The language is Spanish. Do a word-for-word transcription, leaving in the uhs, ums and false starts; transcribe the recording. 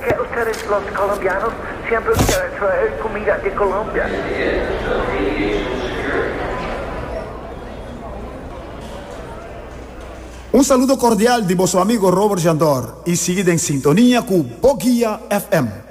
que ustedes los colombianos siempre quieren traer comida de Colombia. Un saludo cordial de vuestro amigo Robert Jandor y sigue en sintonía con Boguía F M.